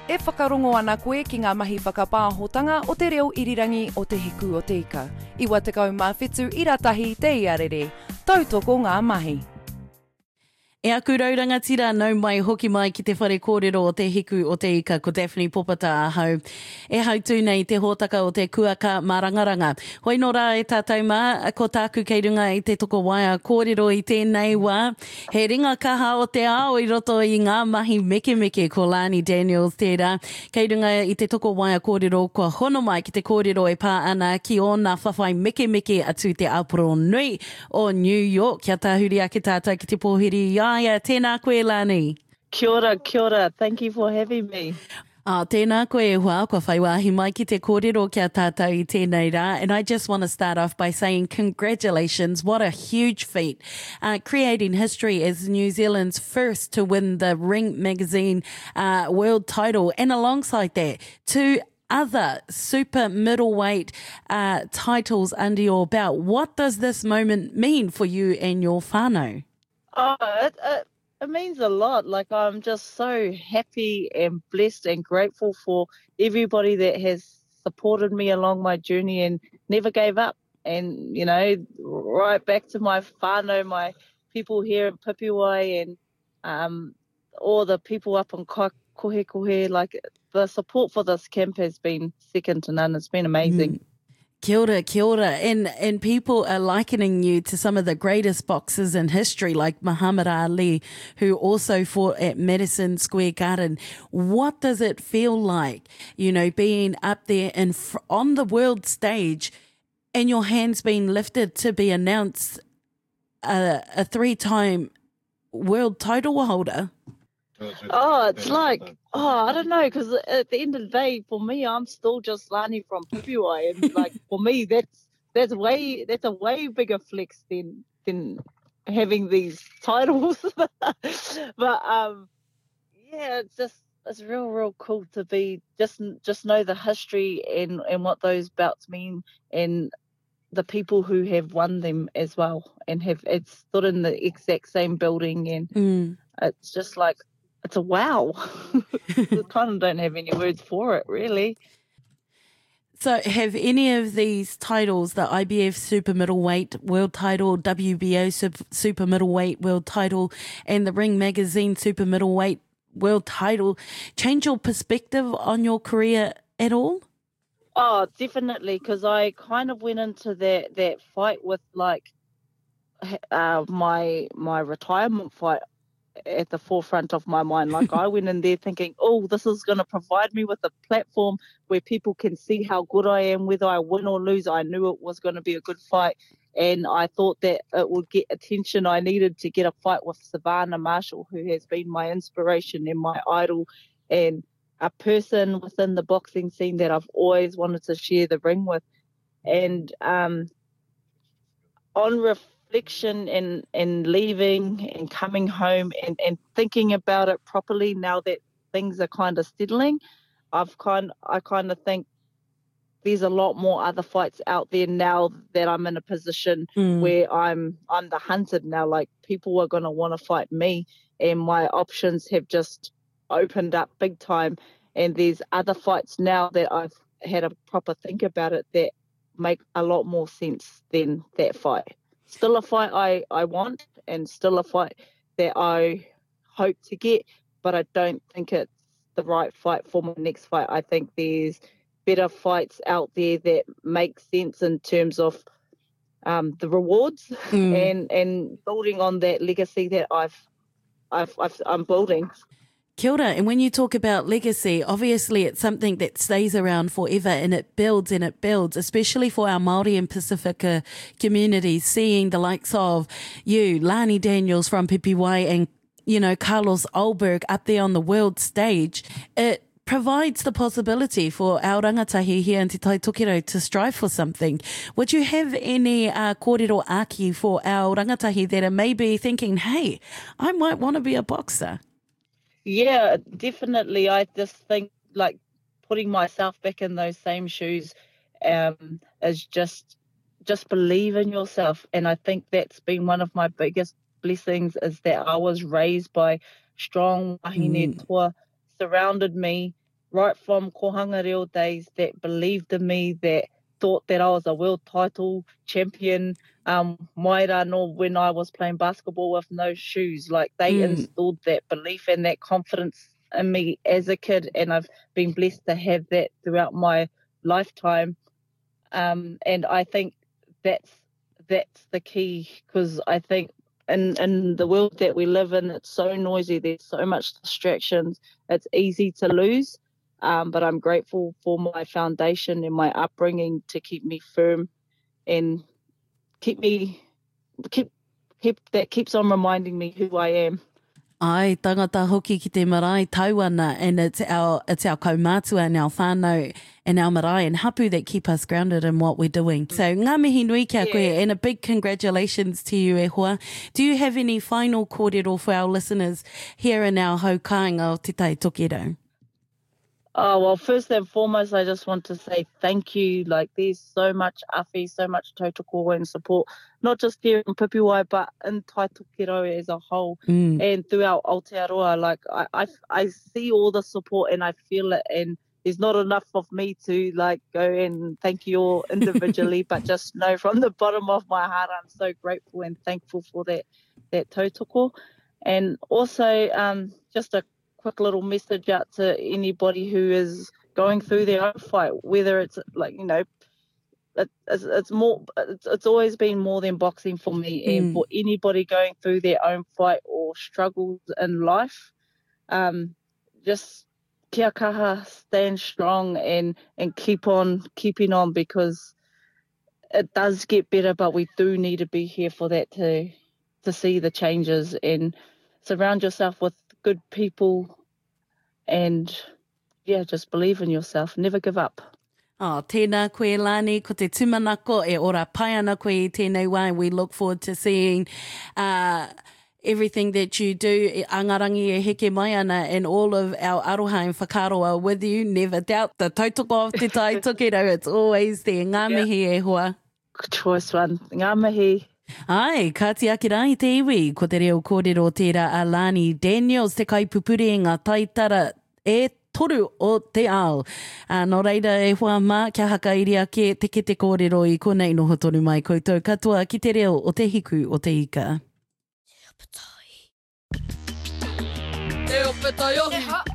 E whakarongo ana koe ki ngā mahi whakapāhotanga o te reo irirangi o te hiku o te ika. Iwa te kaumawhitu iratahi te iarere. Tautoko ngā mahi. E aku rauranga tira nau mai hoki mai ki te whare kōrero o te hiku o te ika ko Daphne Popata ahau. E hautu nei te hōtaka o te kuaka marangaranga. Hoi no rā e tātou mā, ko tāku kei runga i te toko waia kōrero i tēnei wā. He ringa kaha o te ao i roto i ngā mahi meke meke ko Lani Daniels tērā. Kei runga i te toko waia kōrero kua hono mai ki te kōrero e pā ana ki o nā whawhai meke meke atu te Aotearoa Nui o New York. Kia tāhuri ake tātou ki te pōhiri ia. Tēnā koe, Lani. Kia ora, kia ora. Thank you for having me. Tēnā koe e hua, kua whaiwahi mai ki te kōrero kia tātou i tēnei rā. And I just want to start off by saying congratulations. What a huge feat. Creating history as New Zealand's first to win the Ring Magazine world title. And alongside that, two other super middleweight titles under your belt. What does this moment mean for you and your whānau? Oh, it means a lot. Like, I'm just so happy and blessed and grateful for everybody that has supported me along my journey and never gave up. And, you know, right back to my whānau, my people here in Pipiwai and all the people up in Kohe, like, the support for this camp has been second to none. It's been amazing. Kia ora, kia ora. And people are likening you to some of the greatest boxers in history, like Muhammad Ali, who also fought at Madison Square Garden. What does it feel like, you know, being up there on the world stage and your hands being lifted to be announced a three-time world title holder? Oh, it's like, I don't know, because at the end of the day, for me, I'm still just Lani from Pipiwai, and like for me, that's a way bigger flex than having these titles. But yeah, it's real cool to be just know the history and what those belts mean and the people who have won them as well, and it's stood in the exact same building, and it's just like. It's a wow. I kind of don't have any words for it, really. So have any of these titles, the IBF Super Middleweight World Title, WBO Super Middleweight World Title, and the Ring Magazine Super Middleweight World Title, change your perspective on your career at all? Oh, definitely, because I kind of went into that fight with, like, my retirement fight at the forefront of my mind. Like, I went in there thinking, oh, this is going to provide me with a platform where people can see how good I am, whether I win or lose. I knew it was going to be a good fight, and I thought that it would get attention I needed to get a fight with Savannah Marshall, who has been my inspiration and my idol, and a person within the boxing scene that I've always wanted to share the ring with. And on reflection and leaving and coming home and thinking about it properly, now that things are kind of settling, I kind of think there's a lot more other fights out there now that I'm in a position where I'm the hunted now. Like, people are going to want to fight me, and my options have just opened up big time. And there's other fights now that I've had a proper think about it that make a lot more sense than that fight. Still a fight I want, and still a fight that I hope to get, but I don't think it's the right fight for my next fight. I think there's better fights out there that make sense in terms of the rewards and building on that legacy that I'm building. Kia ora. And when you talk about legacy, obviously it's something that stays around forever, and it builds, especially for our Māori and Pacifica communities, seeing the likes of you, Lani Daniels from Pipiwai, and, you know, Carlos Ulberg up there on the world stage. It provides the possibility for our rangatahi here in Te Tai Tokiro to strive for something. Would you have any kōrero aki for our rangatahi that are maybe thinking, hey, I might want to be a boxer? Yeah, definitely. I just think, like, putting myself back in those same shoes is just believe in yourself. And I think that's been one of my biggest blessings, is that I was raised by strong wahine toa, surrounded me right from Kohanga Reo days that believed in me, that thought that I was a world title champion, Maira no, when I was playing basketball with no shoes. Like, they installed that belief and that confidence in me as a kid, and I've been blessed to have that throughout my lifetime. And I think that's the key, because I think in the world that we live in, it's so noisy, there's so much distractions, it's easy to lose. But I'm grateful for my foundation and my upbringing to keep me firm and that keeps on reminding me who I am. Ai, tangata hoki ki te marae tauana, and it's our kaumātua and our whānau and our marae and hapu that keep us grounded in what we're doing. So ngā mihi nui kia koe, and a big congratulations to you, e hoa. Do you have any final kōrero for our listeners here in our hau kāinga o Te Tai Tokerau? Oh, well, first and foremost, I just want to say thank you. Like, there's so much awhi, so much tautoko and support, not just here in Pipiwai, but in Tai Tokerau as a whole and throughout Aotearoa. Like, I see all the support and I feel it, and there's not enough of me to, like, go and thank you all individually, but just know from the bottom of my heart, I'm so grateful and thankful for that tautoko. And also, just a quick little message out to anybody who is going through their own fight, whether it's like, you know, it's always been more than boxing for me. And for anybody going through their own fight or struggles in life, just kia kaha, stand strong and keep on keeping on, because it does get better, but we do need to be here for that to see the changes, and surround yourself with good people, and just believe in yourself. Never give up. Oh, tēnā koe Lani, ko te tumanako e ora pai ana koe I tēnei wai. We look forward to seeing everything that you do, angarangi e heke mai ana, and all of our aroha and whakaroa with you. Never doubt the tautoko of Te Tai Tokerau. It's always there. Ngā mihi e hoa. Good choice one. Ngā mihi. Ai, ka te akira I te iwi, ko te reo kōrero tērā a Lani Daniels, te kaipupuri ngā taitara e toru o te ao. Nō reira e hoa mā, kia haka iri ake, teke te kōrero I konei noho tonu mai koutou katoa ki te reo o te hiku o te ika. Te opetai ohi.